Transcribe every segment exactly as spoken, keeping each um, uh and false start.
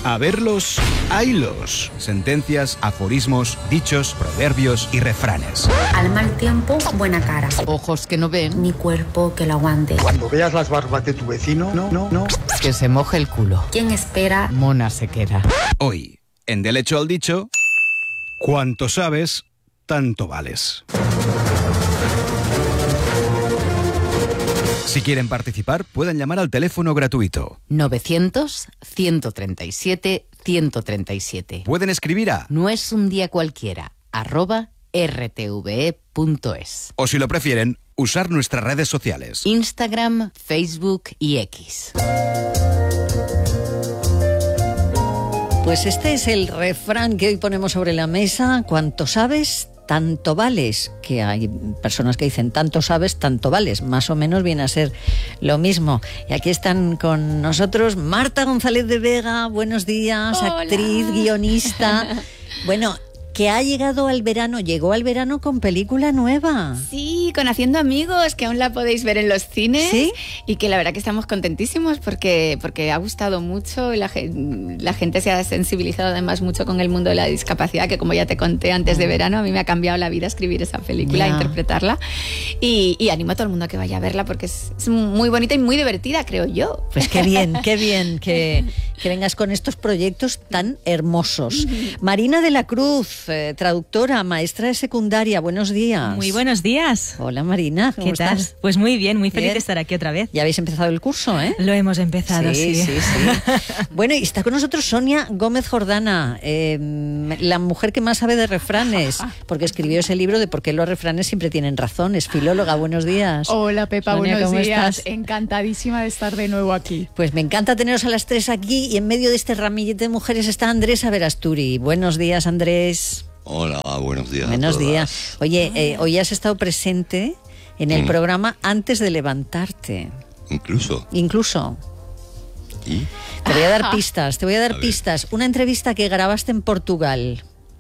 A verlos, haylos. Sentencias, aforismos, dichos, proverbios y refranes. Al mal tiempo, buena cara. Ojos que no ven. Mi cuerpo que lo aguante. Cuando veas las barbas de tu vecino, no, no, no. Que se moje el culo. ¿Quién espera? Mona se queda. Hoy, en Del hecho al dicho, cuanto sabes, tanto vales. Si quieren participar, pueden llamar al teléfono gratuito novecientos, ciento treinta y siete, ciento treinta y siete. Pueden escribir a No es un día cualquiera, arroba r t v e punto es. o, si lo prefieren, usar nuestras redes sociales. Instagram, Facebook y X. Pues este es el refrán que hoy ponemos sobre la mesa. Cuanto sabes, tanto vales. Que hay personas que dicen tanto sabes, tanto vales. Más o menos viene a ser lo mismo. Y aquí están con nosotros Marta González de Vega. Buenos días. Hola. Actriz, guionista. Bueno, que ha llegado al verano, llegó al verano con película nueva. Sí, con Haciendo Amigos, que aún la podéis ver en los cines. ¿Sí? Y que la verdad que estamos contentísimos porque, porque ha gustado mucho y la, la gente se ha sensibilizado además mucho con el mundo de la discapacidad, que como ya te conté antes de verano, a mí me ha cambiado la vida escribir esa película, Ya. interpretarla. Y, y animo a todo el mundo a que vaya a verla porque es, es muy bonita y muy divertida, creo yo. Pues qué bien, qué bien que, que vengas con estos proyectos tan hermosos. Marina de la Cruz, eh, traductora, maestra de secundaria, buenos días. Muy buenos días. Hola Marina, ¿cómo ¿Qué estás? tal? Pues muy bien, muy feliz Bien. de estar aquí otra vez. Ya habéis empezado el curso, ¿eh? Lo hemos empezado, sí. sí, sí, sí. Bueno, y está con nosotros Sonia Gómez Jordana, eh, la mujer que más sabe de refranes, porque escribió ese libro de por qué los refranes siempre tienen razón. Es filóloga, buenos días. Hola Pepa, Sonia, buenos ¿cómo días. estás? Encantadísima de estar de nuevo aquí. Pues me encanta teneros a las tres aquí y en medio de este ramillete de mujeres está Andrés Averasturi. Buenos días, Andrés. Hola, buenos días. Buenos a todas. días. Oye, eh, hoy has estado presente en el Mm. programa antes de levantarte. Incluso. Incluso. ¿Y? Te voy a dar pistas, te voy a dar A ver. pistas. Una entrevista que grabaste en Portugal.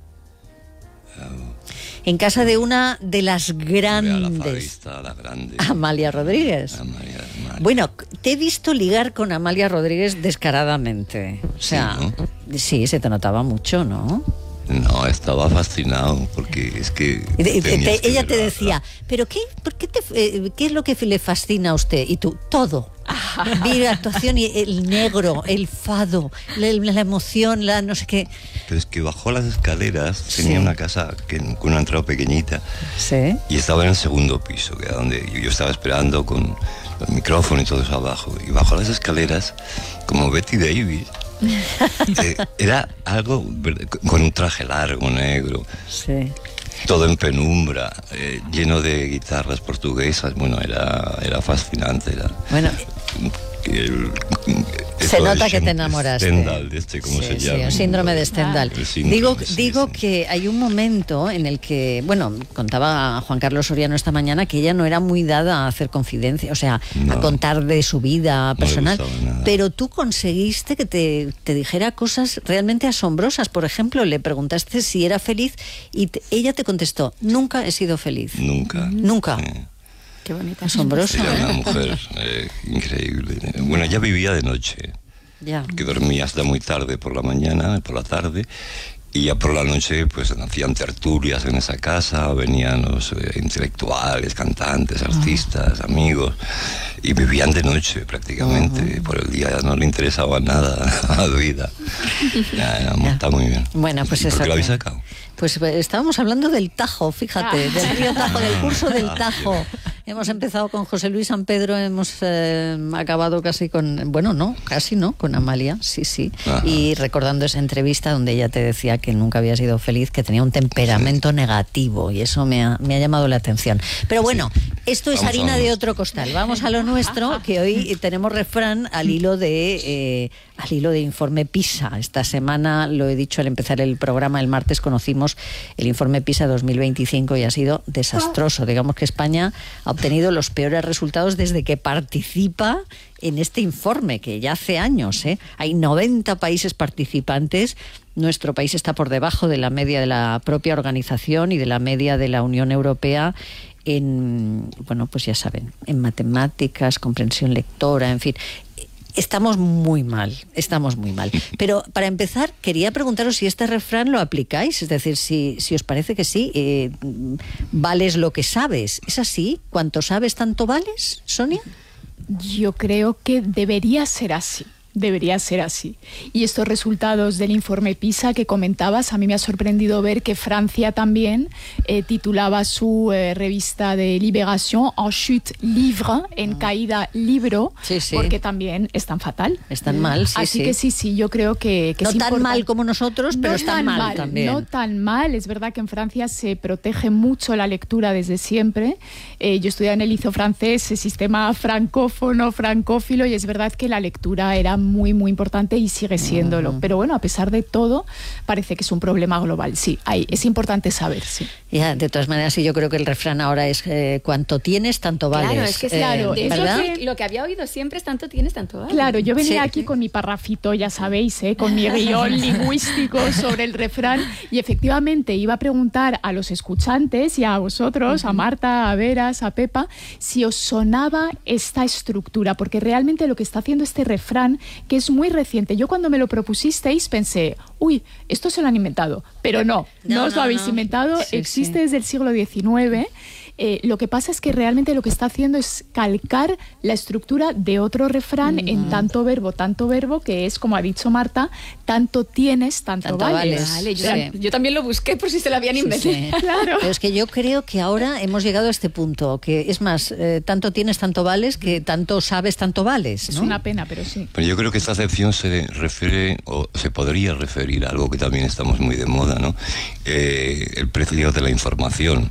En casa de una de las A la grandes. farista, la grande. Amalia Rodríguez. A María- María. Bueno, te he visto ligar con Amalia Rodríguez descaradamente. O sea, Sí, sí, se te notaba mucho, ¿no? No, estaba fascinado porque es que. Y te- y te- tenías que ella ver te la- decía, ¿pero qué, por qué, te, eh, qué es lo que le fascina a usted? Y tú, todo. Vi la actuación y el negro, el fado, la, la emoción, la no sé qué. Pero es que bajó las escaleras, Sí. tenía una casa que, con una entrada pequeñita Sí. y estaba en el segundo piso, que era donde yo, yo estaba esperando con el micrófono y todo eso abajo. Y bajó las escaleras como Betty Davis. Eh, era algo ver- con un traje largo, negro. Sí. Todo en penumbra, eh, lleno de guitarras portuguesas. Bueno, era, era fascinante. Era, Bueno, el- se esto nota del que te Sten- enamoraste. Stendhal, de este, ¿cómo Sí, se sí, llama? el síndrome de Stendhal. El síndrome, Digo, sí, digo sí. que hay un momento en el que, bueno, contaba Juan Carlos Soriano esta mañana que ella no era muy dada a hacer confidencia, o sea, a No. contar de su vida No le personal, gustaba nada. pero tú conseguiste que te, te dijera cosas realmente asombrosas. Por ejemplo, le preguntaste si era feliz y te- ella te contestó, nunca he sido feliz. Nunca. Nunca. Sí. Qué bonita. Asombroso, Era una ¿eh? mujer eh, increíble. Bueno, ya vivía de noche, Ya. que dormía hasta muy tarde por la mañana, por la tarde, y ya por la noche pues hacían tertulias en esa casa, venían los eh, intelectuales, cantantes, artistas, amigos, y vivían de noche prácticamente. Por el día ya no le interesaba nada a la vida. Ya, ya, Ya. está muy bien. Bueno, pues ¿Y eso ¿Por qué lo habéis que- sacado? Pues eh, estábamos hablando del Tajo, fíjate, del río Tajo, del curso del Tajo. Hemos empezado con José Luis San Pedro, hemos eh, acabado casi con, bueno, no, casi no, con Amalia, sí, sí. Ajá. Y recordando esa entrevista donde ella te decía que nunca había sido feliz, que tenía un temperamento negativo, y eso me ha, me ha llamado la atención. Pero bueno, esto es Vamos a harina lo de nuestro. otro costal. Vamos a lo nuestro, que hoy tenemos refrán al hilo de eh, al hilo de Informe PISA. Esta semana, lo he dicho al empezar el programa, el martes conocimos el Informe PISA dos mil veinticinco y ha sido desastroso. Digamos que España ha obtenido los peores resultados desde que participa en este informe, que ya hace años, ¿eh? Hay noventa países participantes. Nuestro país está por debajo de la media de la propia organización y de la media de la Unión Europea en, bueno, pues ya saben, en matemáticas, comprensión lectora, en fin. Estamos muy mal, estamos muy mal. Pero para empezar, quería preguntaros si este refrán lo aplicáis, es decir, si, si os parece que sí, eh, vales lo que sabes. ¿Es así? ¿Cuanto sabes, tanto vales, Sonia? Yo creo que debería ser así. Debería ser así. Y estos resultados del informe PISA que comentabas, a mí me ha sorprendido ver que Francia también eh, titulaba su eh, revista de Libération en chute livre, en caída libro, sí, sí. porque también están fatal. Están mal, sí, Así sí. que sí, sí, yo creo que, que no es tan importante. mal como nosotros, pero no están tan mal, mal también. No tan mal. Es verdad que en Francia se protege mucho la lectura desde siempre. Eh, yo estudié en el liceo francés, el sistema francófono, francófilo, y es verdad que la lectura era muy, muy importante y sigue siéndolo. Uh-huh. Pero bueno, a pesar de todo, parece que es un problema global. Sí, hay, es importante saber, sí. Ya, de todas maneras, sí, yo creo que el refrán ahora es eh, cuanto tienes, tanto vales. Claro, es que eh, claro, es ¿verdad? lo, que, lo que había oído siempre es tanto tienes, tanto vales. Claro, yo venía Sí. aquí con mi parrafito, ya sabéis, ¿eh? Con mi guión lingüístico sobre el refrán, y efectivamente iba a preguntar a los escuchantes y a vosotros, uh-huh. a Marta, a Veras, a Pepa, si os sonaba esta estructura, porque realmente lo que está haciendo este refrán, que es muy reciente, yo cuando me lo propusisteis pensé, uy, esto se lo han inventado, pero no, no, no os lo no, habéis no. inventado, sí, existe sí. desde el siglo diecinueve. Eh, lo que pasa es que realmente lo que está haciendo es calcar la estructura de otro refrán mm. en tanto verbo, tanto verbo, que es, como ha dicho Marta, tanto tienes, tanto, tanto vales. vales. Vale, yo, Sí. yo también lo busqué por si se lo habían inventado. Sí, sí. Claro. Pero es que yo creo que ahora hemos llegado a este punto, que es más, eh, tanto tienes, tanto vales, que tanto sabes, tanto vales, ¿no? Es una pena, pero sí. Pero yo creo que esta acepción se refiere, o se podría referir a algo que también estamos muy de moda, ¿no? Eh, el precio de la información.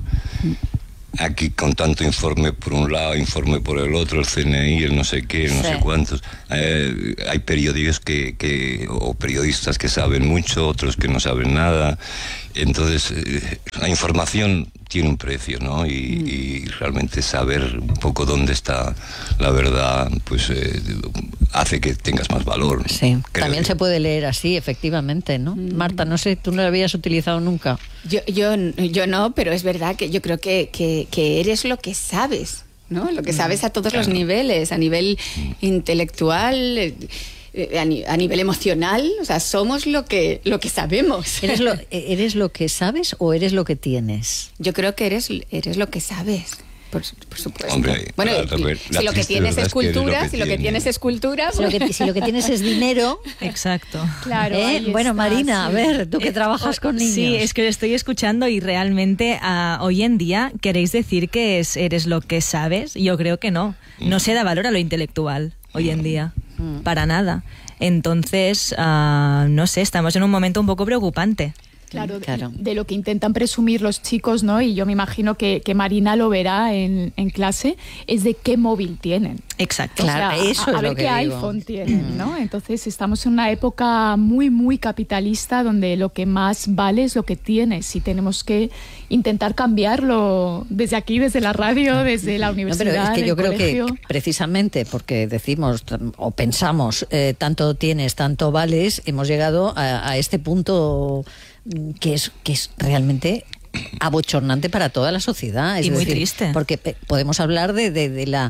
Aquí con tanto informe por un lado, informe por el otro, el C N I, el no sé qué, el no sí. sé cuántos. Eh, hay periódicos que, que, o periodistas que saben mucho, otros que no saben nada. Entonces, eh, la información tiene un precio, ¿no? Y, mm. y realmente saber un poco dónde está la verdad, pues eh, hace que tengas más valor. Sí, también yo. se puede leer así, efectivamente, ¿no? Mm. Marta, no sé, tú no lo habías utilizado nunca. Yo, yo, yo no, pero es verdad que yo creo que, que, que eres lo que sabes, ¿no? Lo que sabes a todos claro. los niveles, a nivel intelectual, eh, a, ni, a nivel emocional, o sea, somos lo que, lo que sabemos. ¿Eres lo, ¿Eres lo que sabes o eres lo que tienes? Yo creo que eres, eres lo que sabes. Por, por supuesto. Hombre, bueno, la, la, si lo que tienes es cultura, si lo que tienes es cultura, si lo que, si lo que tienes es dinero. Exacto. Claro. ¿Eh? Bueno, está, Marina, sí. a ver, tú que trabajas con niños. Sí, es que lo estoy escuchando y realmente uh, hoy en día queréis decir que es, eres lo que sabes. Yo creo que no. No se da valor a lo intelectual hoy en día. Mm. Para nada. Entonces, uh, no sé, estamos en un momento un poco preocupante. Claro, claro, de lo que intentan presumir los chicos, ¿no? Y yo me imagino que, que Marina lo verá en, en clase, es de qué móvil tienen. Exacto. Claro, o sea, eso a, a es ver lo que qué digo. iPhone tienen, ¿no? Entonces estamos en una época muy, muy capitalista donde lo que más vale es lo que tienes y tenemos que intentar cambiarlo desde aquí, desde la radio, desde la universidad, no, pero es que yo creo colegio. que precisamente porque decimos o pensamos eh, tanto tienes, tanto vales, hemos llegado a, a este punto que es que es realmente abochornante para toda la sociedad. Es y muy decir, triste. Porque podemos hablar de, de, de la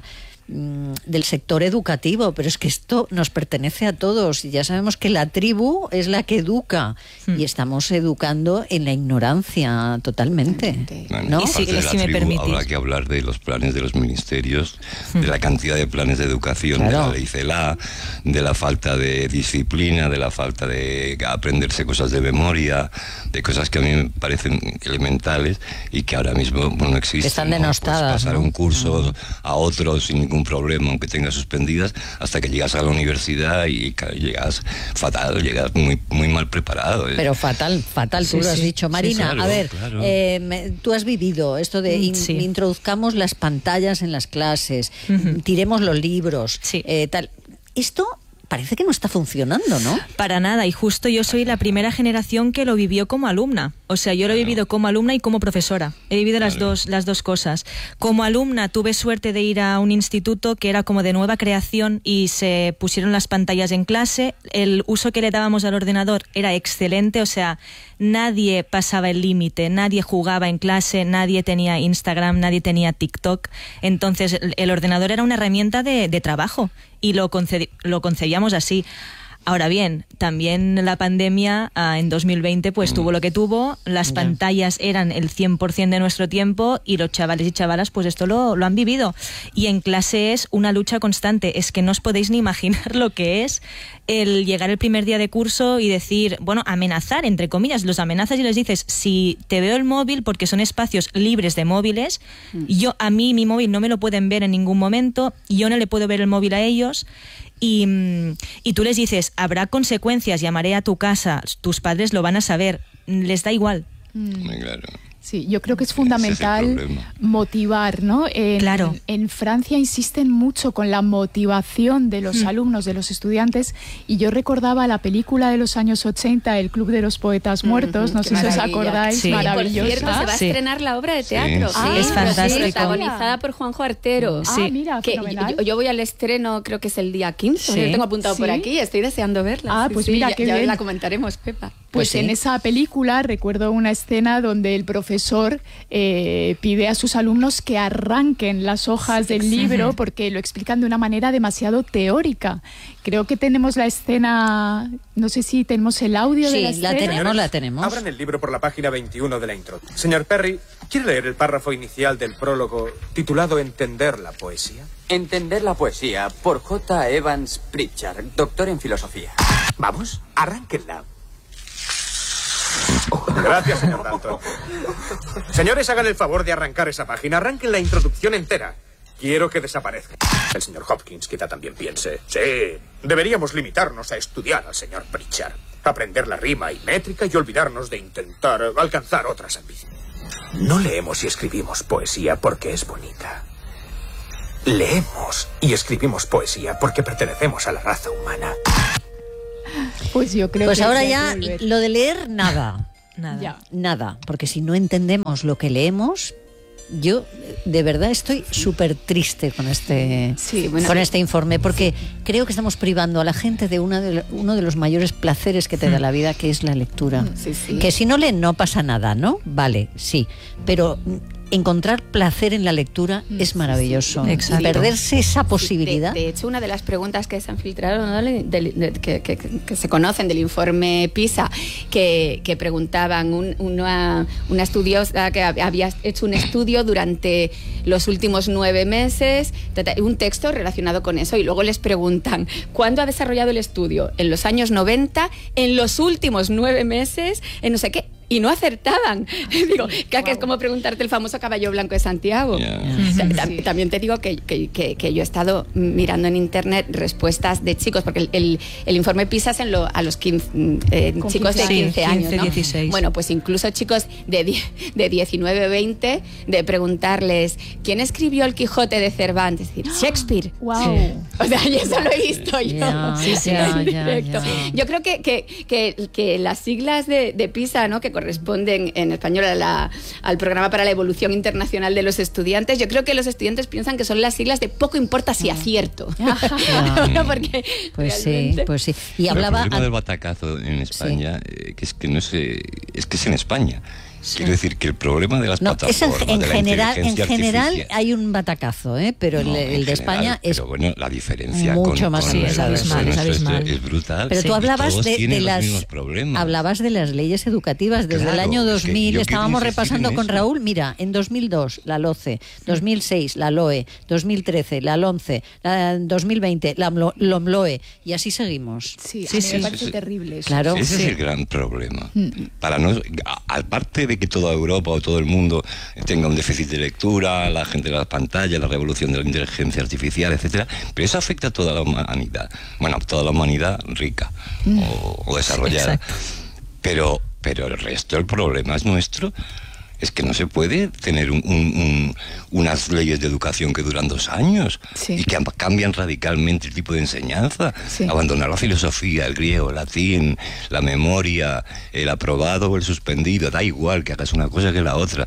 del sector educativo, pero es que esto nos pertenece a todos y ya sabemos que la tribu es la que educa hmm. y estamos educando en la ignorancia totalmente, bueno, ¿no? Y si, si me tribu, permitís, habrá que hablar de los planes de los ministerios, hmm. de la cantidad de planes de educación, claro. de la ley CELA, de la falta de disciplina, de la falta de aprenderse cosas de memoria, de cosas que a mí me parecen elementales y que ahora mismo bueno, no existen. Están ¿no? denostadas. Pues pasar ¿no? un curso uh-huh. a otro sin ningún problema, aunque tengas suspendidas, hasta que llegas a la universidad y llegas fatal, llegas muy, muy mal preparado. ¿eh? Pero fatal, fatal, tú sí, lo has sí. dicho. Marina, sí, claro, a ver, claro. eh, tú has vivido esto de in, sí. introduzcamos las pantallas en las clases, uh-huh. tiremos los libros, sí. eh, tal. Esto parece que no está funcionando, ¿no? Para nada, y justo yo soy la primera generación que lo vivió como alumna. O sea, yo lo he vivido como alumna y como profesora. He vivido las dos, las dos cosas. Como alumna tuve suerte de ir a un instituto que era como de nueva creación y se pusieron las pantallas en clase. El uso que le dábamos al ordenador era excelente, o sea, nadie pasaba el límite, nadie jugaba en clase, nadie tenía Instagram, nadie tenía TikTok. Entonces, el ordenador era una herramienta de, de trabajo. y lo, concedi- lo concebíamos así. Ahora bien, también la pandemia uh, en dos mil veinte pues mm. tuvo lo que tuvo, las yeah. pantallas eran el cien por ciento de nuestro tiempo y los chavales y chavalas pues esto lo, lo han vivido. Y en clase es una lucha constante, es que no os podéis ni imaginar lo que es el llegar el primer día de curso y decir, bueno, amenazar, entre comillas, los amenazas y les dices, si te veo el móvil, porque son espacios libres de móviles, mm. yo a mí mi móvil no me lo pueden ver en ningún momento, yo no le puedo ver el móvil a ellos. Y, y tú les dices, habrá consecuencias, llamaré a tu casa, tus padres lo van a saber, les da igual. Mm. Claro. Sí, yo creo que es fundamental es motivar, ¿no? En, claro. En Francia insisten mucho con la motivación de los mm. alumnos, de los estudiantes, y yo recordaba la película de los años ochenta, El Club de los Poetas Muertos, mm-hmm. no sé si os acordáis, sí. maravillosa. Por cierto, se va a sí. estrenar la obra de teatro. Sí, sí. Es fantástico. Protagonizada por Juanjo Artero. Ah, sí. mira, que yo, yo voy al estreno, creo que es el día quince, sí. yo lo tengo apuntado sí. por aquí, estoy deseando verla. Ah, sí, pues sí, mira, ya, qué ya bien. la comentaremos, Pepa. Pues, pues sí. en esa película recuerdo una escena donde el profesor eh, pide a sus alumnos que arranquen las hojas del libro porque lo explican de una manera demasiado teórica. Creo que tenemos la escena, no sé si tenemos el audio sí, de la escena. Sí, la tenemos, la tenemos. Abran el libro por la página veintiuno de la intro. Señor Perry, ¿quiere leer el párrafo inicial del prólogo titulado Entender la poesía? Entender la poesía, por J. Evans Pritchard, doctor en filosofía. Vamos, arránquenla. Gracias, señor Dalton. Señores, hagan el favor de arrancar esa página. Arranquen la introducción entera. Quiero que desaparezca. El señor Hopkins quizá también piense. Sí, deberíamos limitarnos a estudiar al señor Pritchard, aprender la rima y métrica y olvidarnos de intentar alcanzar otras ambiciones. No leemos y escribimos poesía porque es bonita. Leemos y escribimos poesía porque pertenecemos a la raza humana. Pues yo creo pues que ahora ya lo de leer nada, nada, ya. nada, porque si no entendemos lo que leemos, yo de verdad estoy súper triste con este, sí, bueno, con este informe, porque creo que estamos privando a la gente de, una de uno de los mayores placeres que te da la vida, que es la lectura. Sí, sí. Que si no leen no pasa nada, ¿no? Vale, sí, pero encontrar placer en la lectura es maravilloso. Sí, sí. Perderse esa posibilidad. Sí, de, de hecho, una de las preguntas que se han filtrado, ¿no? de, de, de, que, que, que se conocen del informe PISA, que, que preguntaban un, una, una estudiosa que había hecho un estudio durante los últimos nueve meses, un texto relacionado con eso, y luego les preguntan, ¿cuándo ha desarrollado el estudio? ¿En los años noventa? ¿En los últimos nueve meses? ¿En no sé qué? Y no acertaban. Digo, que wow. es como preguntarte el famoso caballo blanco de Santiago. Yeah. Yeah. Sí. También te digo que, que, que, que yo he estado mirando en internet respuestas de chicos, porque el, el, el informe PISA es en lo, a los quince, eh, chicos de quince años, quince, ¿no? dieciséis. Bueno, pues incluso chicos de, de diecinueve, veinte, de preguntarles, ¿quién escribió El Quijote de Cervantes? Es decir, Shakespeare. Wow. Sí. O sea, y eso lo he visto yo. Yeah, sí, sí, yeah, en yeah, directo. yeah. Yo creo que, que, que, que las siglas de, de PISA, ¿no? Que corresponden en español a la, al Programa para la Evolución Internacional de los Estudiantes, yo creo que los estudiantes piensan que son las siglas de poco importa si acierto. Yeah. no, porque pues realmente... sí, pues sí. Y hablaba el problema del batacazo en España, sí. eh, que es que no es, eh, es que es en España. Sí. Quiero decir que el problema de las no, plataformas, en, en de la general, en general artificial, hay un batacazo, ¿eh? Pero no, el, el de general, España es pero bueno, la diferencia mucho con, más con es abismal, es, es, es brutal. Pero sí. tú hablabas de, de las problemas. hablabas de las leyes educativas desde claro, el año dos mil, es que estábamos repasando con Raúl, mira, en dos mil dos la LOCE, dos mil seis la LOE, dos mil trece la LONCE, la dos mil veinte la LOMLOE, y así seguimos. Sí, sí, a mí sí, me parece sí, terrible eso. Claro, ese sí. es el gran problema. Mm. Para no, aparte de que toda Europa o todo el mundo tenga un déficit de lectura, la gente de las pantallas, la revolución de la inteligencia artificial, etcétera, pero eso afecta a toda la humanidad. Bueno, a toda la humanidad rica mm. o, o desarrollada. Exacto. Pero, pero el resto del problema es nuestro. Es que no se puede tener un, un, un, unas leyes de educación que duran dos años sí. y que cambian radicalmente el tipo de enseñanza. Sí. Abandonar la filosofía, el griego, el latín, la memoria, el aprobado o el suspendido. Da igual que hagas una cosa que la otra.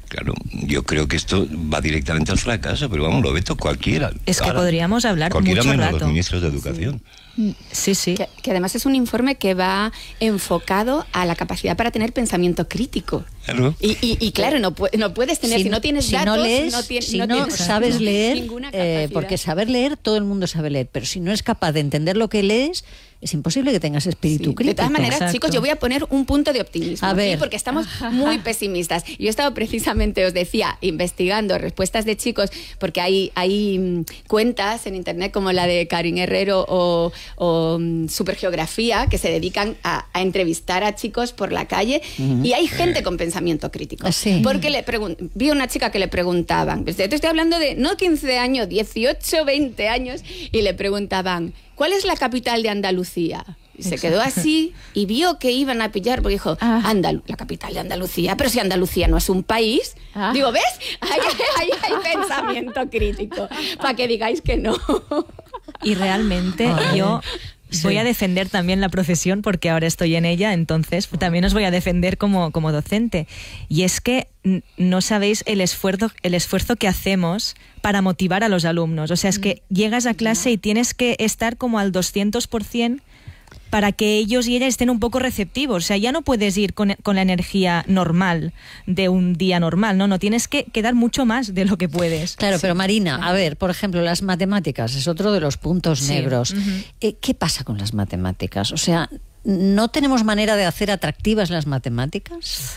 Claro, yo creo que esto va directamente al fracaso, pero vamos, lo veto cualquiera. Es que Ahora, podríamos hablar cualquiera mucho menos rato. los ministros de Educación. Sí, sí. Que, que además es un informe que va enfocado a la capacidad para tener pensamiento crítico. Claro. Y, y, y claro, no, pu- no puedes tener, si, si no tienes si datos, no lees, no, tienes, si no, no tienes sabes leer, ninguna eh, capacidad. porque saber leer, todo el mundo sabe leer, pero si no es capaz de entender lo que lees, es imposible que tengas espíritu Sí. crítico. De todas maneras, Exacto. chicos, yo voy a poner un punto de optimismo A aquí, ver. porque estamos muy pesimistas. Yo he estado precisamente, os decía, investigando respuestas de chicos, porque hay, hay mm, cuentas en internet como la de Karin Herrero o, o mm, Supergeografía que se dedican a, a entrevistar a chicos por la calle, uh-huh. y hay gente con pensamiento crítico. Sí. Porque le pregun- vi a una chica que le preguntaban, te estoy hablando de no quince años, dieciocho, veinte años, y le preguntaban, ¿cuál es la capital de Andalucía? Y se quedó así y vio que iban a pillar, porque dijo, Ah. Andal- la capital de Andalucía, pero si Andalucía no es un país. Ah. Digo, ¿ves? Ahí hay, hay, hay pensamiento crítico, para que digáis que no. Y realmente Ay. yo Sí. voy a defender también la profesión porque ahora estoy en ella, entonces también os voy a defender como, como docente. Y es que n- no sabéis el esfuerzo, el esfuerzo que hacemos para motivar a los alumnos. O sea, es que llegas a clase y tienes que estar como al doscientos por ciento para que ellos y ellas estén un poco receptivos. O sea, ya no puedes ir con, con la energía normal de un día normal, ¿no? No, tienes que, que dar mucho más de lo que puedes. Claro, Sí. pero Marina, a ver, por ejemplo, las matemáticas es otro de los puntos Sí. negros. Ujú. Eh, ¿Qué pasa con las matemáticas? O sea, ¿no tenemos manera de hacer atractivas las matemáticas?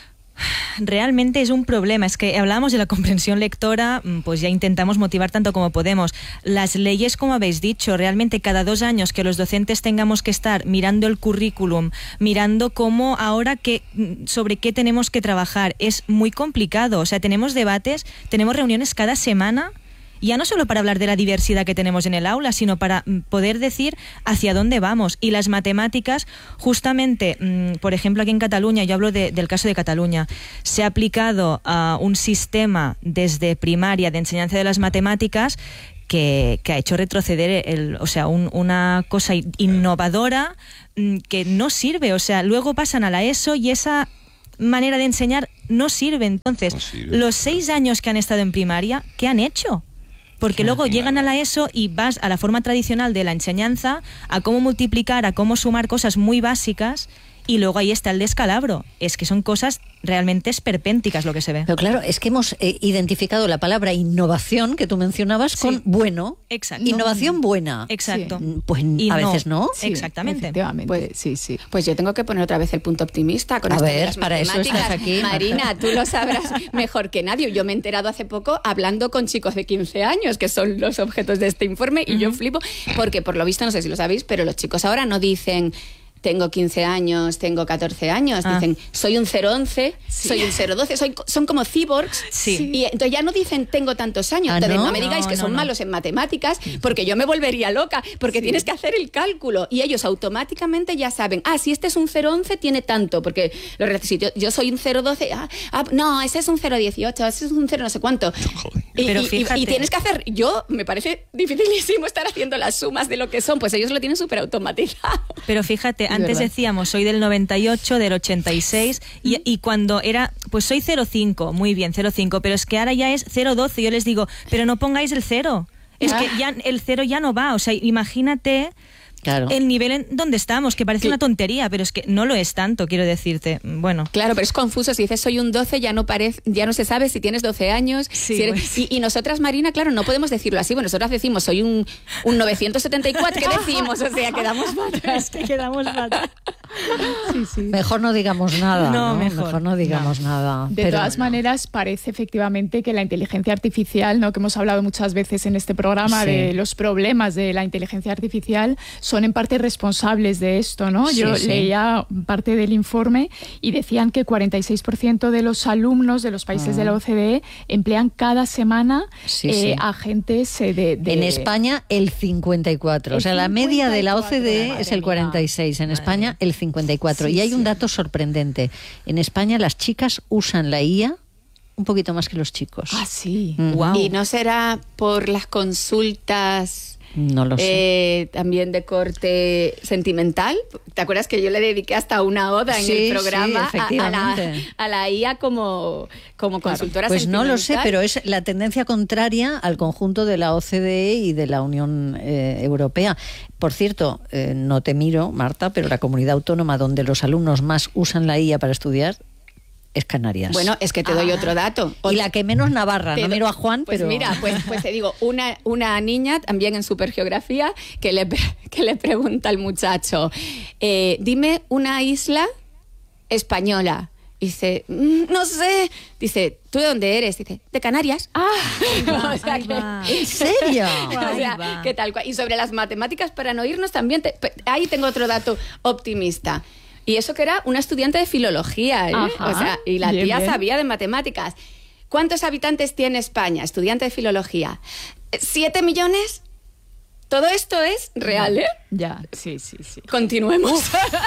Realmente es un problema. Es que hablábamos de la comprensión lectora, pues ya intentamos motivar tanto como podemos. Las leyes, como habéis dicho, realmente cada dos años que los docentes tengamos que estar mirando el currículum, mirando cómo ahora que, sobre qué tenemos que trabajar, es muy complicado. O sea, tenemos debates, tenemos reuniones cada semana, ya no solo para hablar de la diversidad que tenemos en el aula, sino para mm, poder decir hacia dónde vamos. Y las matemáticas, justamente, mm, por ejemplo, aquí en Cataluña, yo hablo de, del caso de Cataluña, se ha aplicado uh, un sistema desde primaria de enseñanza de las matemáticas que, que ha hecho retroceder, el, o sea, un, una cosa innovadora mm, que no sirve. O sea, luego pasan a la ESO y esa manera de enseñar no sirve. Entonces, No sirve. los seis años que han estado en primaria, ¿qué han hecho? Porque Claro, luego llegan a la ESO y vas a la forma tradicional de la enseñanza, a cómo multiplicar, a cómo sumar cosas muy básicas, y luego ahí está el descalabro. Es que son cosas realmente esperpénticas lo que se ve. Pero claro, es que hemos eh, identificado la palabra innovación que tú mencionabas Sí. con bueno. Exacto. Innovación buena. Exacto. Mm, Pues Y a no. veces no. Sí, Exactamente. Efectivamente, Pues- sí, sí. Pues yo tengo que poner otra vez el punto optimista con A esto de ver, las para eso matemáticas. estás aquí. Marina, tú lo sabrás mejor que nadie. Yo me he enterado hace poco hablando con chicos de quince años, que son los objetos de este informe, y yo flipo, porque por lo visto, no sé si lo sabéis, pero los chicos ahora no dicen tengo quince años, tengo catorce años, Ah. dicen soy un cero once, soy un cero doce, soy, son como cyborgs. Sí. Y entonces ya no dicen tengo tantos años. Ah, Entonces ¿no? no, me digáis No, que no, son no. malos en matemáticas, porque yo me volvería loca, porque tienes que hacer el cálculo y ellos automáticamente ya saben, ah, si este es un cero once tiene tanto, porque lo relac- si yo, yo soy un cero doce, ah, ah, no, ese es un cero dieciocho, ese es un cero no sé cuánto. Joder. Y, Pero y- y- fíjate. y tienes que hacer, yo me parece dificilísimo estar haciendo las sumas de lo que son, pues ellos lo tienen súper automatizado. Pero fíjate, Es antes verdad. decíamos, soy del noventa y ocho, del ochenta y seis, y, y cuando era, pues soy cero cinco, muy bien, cero cinco, pero es que ahora ya es cero doce, yo les digo, pero no pongáis el cero, es que ya el cero ya no va, o sea, imagínate Claro. el nivel en donde estamos, que parece una tontería, pero es que no lo es tanto, quiero decirte, bueno. Claro, pero es confuso. Si dices soy un doce, ya no parece, ya no se sabe si tienes doce años. Sí, si eres- pues. y, y nosotras, Marina, claro, no podemos decirlo así. Bueno, nosotras decimos soy un, un novecientos setenta y cuatro. ¿Qué decimos? O sea, quedamos fatal. Es que quedamos fatal. Sí, sí. Mejor no digamos nada. No, No, mejor. no digamos nada. De Pero- todas maneras, parece efectivamente que la inteligencia artificial, ¿no?, que hemos hablado muchas veces en este programa Sí. de los problemas de la inteligencia artificial, son en parte responsables de esto, ¿no? Sí, Yo sí. leía parte del informe y decían que cuarenta y seis por ciento de los alumnos de los países Ah. de la O C D E emplean cada semana Sí, eh, sí. agentes eh, de, de- En España el cincuenta y cuatro, o El sea, la media de la O C D E cincuenta y cuatro, es el madre cuarenta y seis, en Madre España mía. el cincuenta y cuatro. Sí, y hay un sí. dato sorprendente. En España las chicas usan la I A un poquito más que los chicos. Ah, sí. Mm. Guau. Y no será por las consultas No lo sé. Eh, también de corte sentimental. ¿Te acuerdas que yo le dediqué hasta una oda en Sí, el programa sí, a, a, la, efectivamente. a la I A como, como Claro. consultora Pues sentimental? no lo sé, pero es la tendencia contraria al conjunto de la O C D E y de la Unión eh, Europea. Por cierto, eh, no te miro, Marta, pero la comunidad autónoma donde los alumnos más usan la I A para estudiar es Canarias. Bueno, es que te doy Ah. otro dato. Y la que menos Navarra, Te no do- miro a Juan, pues pero... mira, pues, pues te digo, una, una niña también en Supergeografía que le, pre- que le pregunta al muchacho, eh, dime una isla española. Dice, "Mm, no sé". Dice, ¿tú de dónde eres? Dice, de Canarias. Ah, O sea que- ¿En serio? o sea, que tal cual. Y sobre las matemáticas, para no irnos también, te- pe- ahí tengo otro dato optimista. Y eso que era una estudiante de filología, ¿eh? Ajá, O sea, y la bien, tía bien. sabía de matemáticas. ¿Cuántos habitantes tiene España? Estudiante de filología. ¿Siete millones? Todo esto es real, ¿eh? Ya, sí, sí, sí. Continuemos.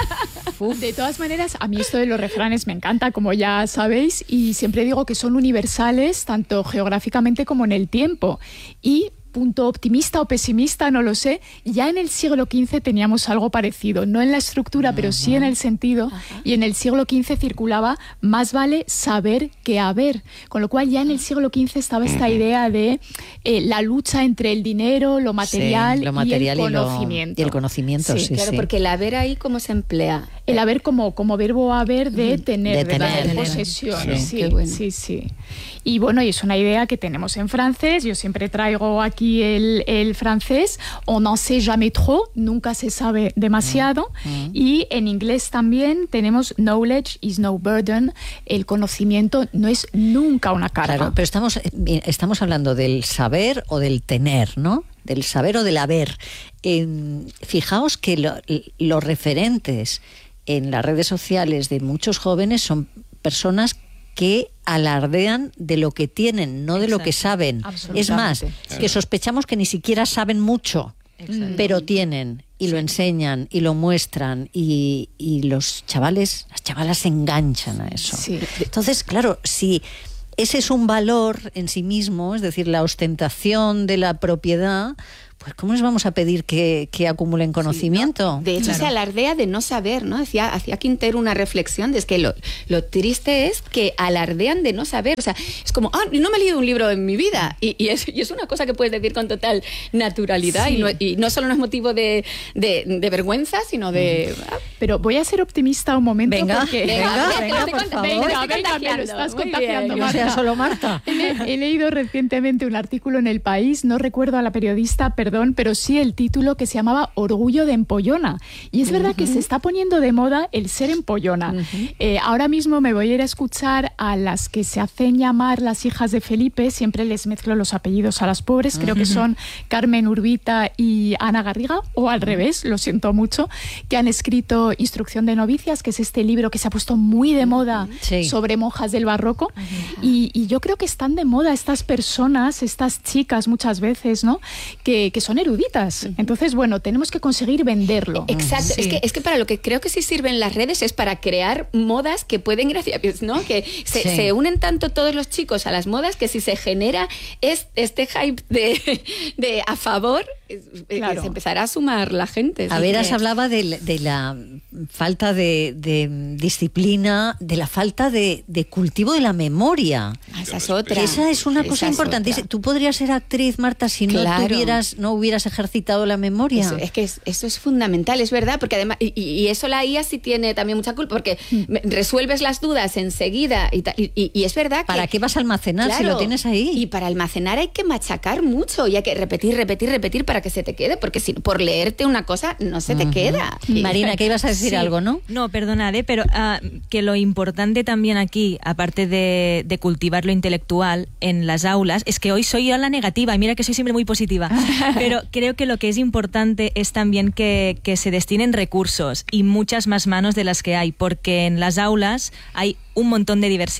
De todas maneras, a mí esto de los refranes me encanta, como ya sabéis, y siempre digo que son universales, tanto geográficamente como en el tiempo. Y punto optimista o pesimista, no lo sé, ya en el siglo quince teníamos algo parecido, no en la estructura, pero sí en el sentido, y en el siglo quince circulaba más vale saber que haber, con lo cual ya en el siglo quince estaba esta idea de eh, la lucha entre el dinero, lo material, Sí, lo material y y el lo- conocimiento. y el conocimiento, sí, claro, sí. porque el haber ahí, ¿cómo se emplea? El haber como, como verbo haber de tener, De ¿verdad? tener. De posesión. Claro. Sí, Qué bueno. sí, sí. Y bueno, y es una idea que tenemos en francés. Yo siempre traigo aquí el, el francés. On n'en sait jamais trop, nunca se sabe demasiado. Mm. Y en inglés también tenemos knowledge is no burden. El conocimiento no es nunca una carga. Claro, pero estamos, eh, estamos hablando del saber o del tener, ¿no? Del saber o del haber. Eh, fijaos que lo- los referentes en las redes sociales de muchos jóvenes son personas que alardean de lo que tienen, no de lo que saben. Es más, Absolutamente. que sospechamos que ni siquiera saben mucho, Exacto. pero tienen y lo enseñan y lo muestran y, y los chavales, las chavalas se enganchan a eso. Sí. Entonces, claro, si ese es un valor en sí mismo, es decir, la ostentación de la propiedad, pues ¿cómo les vamos a pedir que, que acumulen conocimiento? De hecho, Claro. se alardea de no saber, ¿no? Hacía, hacía Quintero una reflexión de es que lo, lo triste es que alardean de no saber. O sea, es como, ah, no me he leído un libro en mi vida. Y, y, es, y es una cosa que puedes decir con total naturalidad. Sí. Y, no, y no solo no es motivo de, de, de vergüenza, sino de... ah, Pero voy a ser optimista un momento. Venga, porque... venga, mira, te lo venga, estoy por cont- favor. venga, Venga, te estoy venga, me lo contagiando. estás Muy contagiando, bien. No sea Marta. solo Marta. He, he leído recientemente un artículo en El País, no recuerdo a la periodista, perdón, pero sí el título, que se llamaba Orgullo de empollona. Y es verdad que se está poniendo de moda el ser empollona. Eh, ahora mismo me voy a ir a escuchar a las que se hacen llamar las hijas de Felipe, siempre les mezclo los apellidos a las pobres, creo que son Carmen Urbita y Ana Garriga, o al revés, lo siento mucho, que han escrito Instrucción de novicias, que es este libro que se ha puesto muy de moda Sí. sobre monjas del barroco. Y, y yo creo que están de moda estas personas, estas chicas muchas veces, ¿no? Que, que son eruditas. Entonces, bueno, tenemos que conseguir venderlo. Exacto, Sí. es, que, es que para lo que creo que sí sirven las redes es para crear modas que pueden, gracias, ¿no? Que se, Sí. se unen tanto todos los chicos a las modas que si se genera es, este hype de, de a favor, eh, Claro. se empezará a sumar la gente. A ¿sí? Veras Que- hablaba de, la- de la falta de, de disciplina, de la falta de, de cultivo de la memoria. Ah, esa es otra. Que esa es una Esa cosa es importantísima. otra. Tú podrías ser actriz, Marta, si no Claro. tuvieras, no hubieras ejercitado la memoria. Eso, es que es- eso es fundamental, es verdad, porque además, y, y eso la I A sí tiene también mucha culpa, porque me- resuelves las dudas enseguida y, ta- y, y- y es verdad que... ¿Para qué vas a almacenar si Claro, lo tienes ahí? Y para almacenar hay que machacar mucho y hay que repetir, repetir, repetir para que se te quede, porque si por leerte una cosa no se te queda. Y- Marina, ¿qué ibas a decir Sí. algo, no? No, perdonad, ¿eh? pero ah, que lo importante también aquí, aparte de, de cultivar lo intelectual en las aulas, es que hoy soy yo la negativa, y mira que soy siempre muy positiva, pero creo que lo que es importante es también que, que se destinen recursos y muchas más manos de las que hay, porque en las aulas hay un montón de diversidad.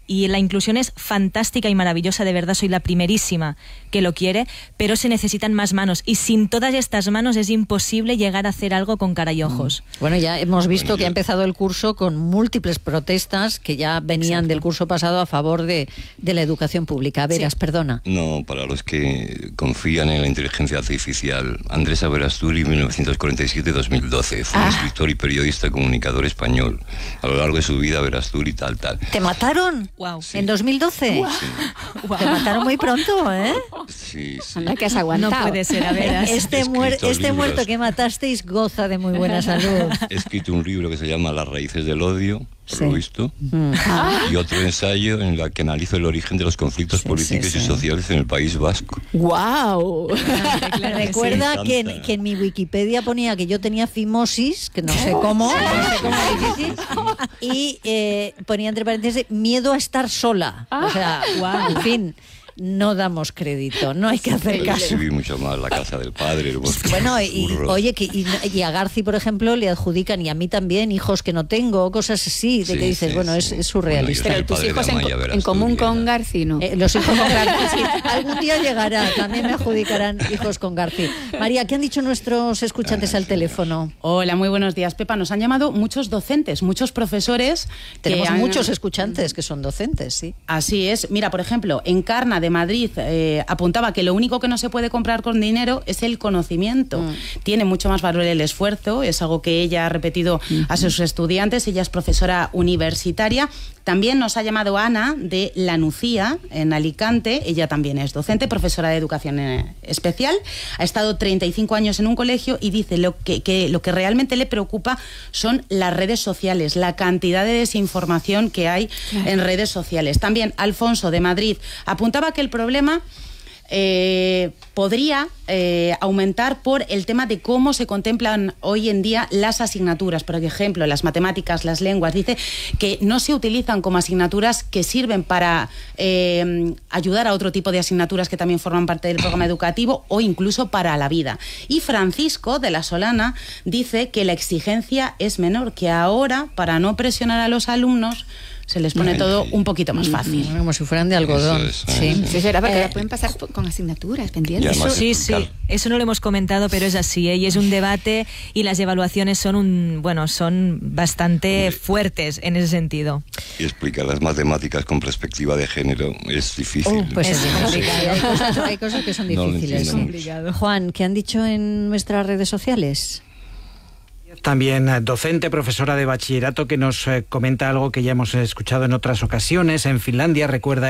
y la inclusión es fantástica y maravillosa, de verdad soy la primerísima que lo quiere, pero se necesitan más manos y sin todas estas manos es imposible llegar a hacer algo con cara y ojos. Bueno, ya hemos visto que ha empezado el curso con múltiples protestas que ya venían Exacto. del curso pasado a favor de, de la educación pública. Veras, sí. perdona. No, para los que confían en la inteligencia artificial, Andrés Aberasturi, mil novecientos cuarenta y siete a dos mil doce, fue ah. un escritor y periodista comunicador español. A lo largo de su vida, Aberasturi tal, tal. ¿Te mataron? Wow. Sí. ¿En dos mil doce? Wow. Sí. Wow. Te mataron muy pronto, ¿eh? Sí, sí. Anda que has aguantado. No puede ser, a veras. Este, muer este muerto que matasteis goza de muy buena salud. He escrito un libro que se llama Las raíces del odio, por sí. lo visto, mm. y otro ensayo en el que analizo el origen de los conflictos sí, políticos sí, sí. y sociales en el País Vasco. ¡Guau! Wow. Recuerda sí. que, en, que en mi Wikipedia ponía que yo tenía fimosis, que no sé cómo, no sé cómo es difícil, y eh, ponía entre paréntesis miedo a estar sola. O sea, wow, en fin. No damos crédito, no hay que hacer caso. Recibí mucho más La casa del padre, el bosque. Bueno, y, oye, que, y, y a Garci, por ejemplo, le adjudican, y a mí también, hijos que no tengo, cosas así, de sí, que dices, sí, bueno, sí. Es, es surrealista. Bueno, pero tus hijos en, en común con Garci, ¿no? Eh, los hijos con Garci, sí. Algún día llegará, también me adjudicarán hijos con Garci. María, ¿qué han dicho nuestros escuchantes al teléfono? Hola, muy buenos días, Pepa. Nos han llamado muchos docentes, muchos profesores. Tenemos que han... muchos escuchantes que son docentes, sí. Así es. Mira, por ejemplo, Encarna de Madrid eh, apuntaba que lo único que no se puede comprar con dinero es el conocimiento. Mm. Tiene mucho más valor el esfuerzo, es algo que ella ha repetido mm-hmm. a sus estudiantes. Ella es profesora universitaria. También nos ha llamado Ana de La Nucía, en Alicante. Ella también es docente, profesora de educación especial. Ha estado treinta y cinco años en un colegio y dice lo que, que lo que realmente le preocupa son las redes sociales, la cantidad de desinformación que hay claro. en redes sociales. También Alfonso de Madrid apuntaba que el problema Eh, podría eh, aumentar por el tema de cómo se contemplan hoy en día las asignaturas. Por ejemplo, las matemáticas, las lenguas. Dice que no se utilizan como asignaturas que sirven para eh, ayudar a otro tipo de asignaturas que también forman parte del programa educativo o incluso para la vida. Y Francisco de la Solana dice que la exigencia es menor, que ahora, para no presionar a los alumnos, se les pone todo un poquito más fácil. Como si fueran de algodón. Eso es, sí, sí, será porque eh, pueden pasar con asignaturas pendientes. Eso, sí, sí. Eso no lo hemos comentado, pero es así, ¿eh? Y es un debate y las evaluaciones son un, bueno, son bastante fuertes en ese sentido. Y explicar las matemáticas con perspectiva de género es difícil. Uh, pues es complicado. Hay cosas, hay cosas que son difíciles. No Juan, ¿qué han dicho en nuestras redes sociales? También docente, profesora de bachillerato, que nos eh, comenta algo que ya hemos escuchado en otras ocasiones. En Finlandia, recuerda